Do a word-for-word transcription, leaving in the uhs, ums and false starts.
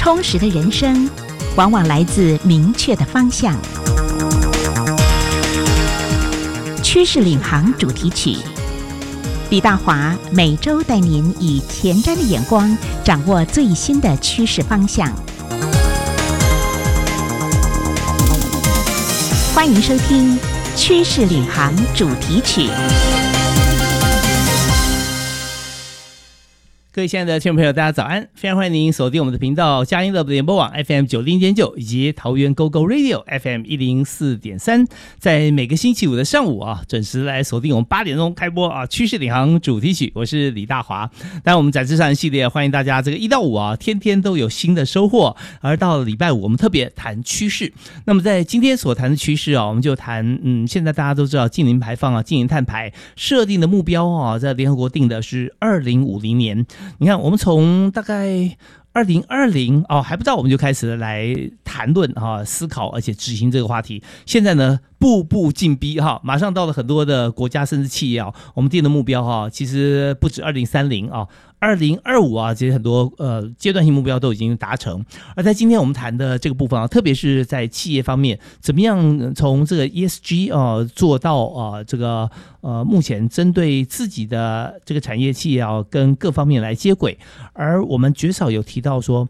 充实的人生往往来自明确的方向。趋势领航主题曲，李大华每周带您以前瞻的眼光掌握最新的趋势方向。欢迎收听趋势领航主题曲。 各位亲爱的听众朋友，大家早安！非常欢迎您锁定我们的频道佳音乐联播网 F M 九零点九以及桃园 Go Go Radio F M 一零四点三，在每个星期五的上午啊，准时来锁定我们八点钟开播啊，趋势领航主题曲，我是李大华。当然，我们展示上系列欢迎大家这个一到五啊，天天都有新的收获。而到了礼拜五，我们特别谈趋势。那么在今天所谈的趋势啊，我们就谈嗯，现在大家都知道净零排放啊，净零碳排设定的目标啊，在联合国定的是二零五零年。你看，我们从大概二零二零哦还不到，我们就开始来谈论啊、思考，而且执行这个话题。现在呢，步步进逼哈，马上到了很多的国家甚至企业啊，我们定的目标哈，其实不止二零三零啊。二零二五啊，其实很多呃阶段性目标都已经达成。而在今天我们谈的这个部分啊，特别是在企业方面，怎么样从这个 E S G 啊、呃、做到啊、呃、这个呃目前针对自己的这个产业企业啊跟各方面来接轨。而我们绝少有提到说，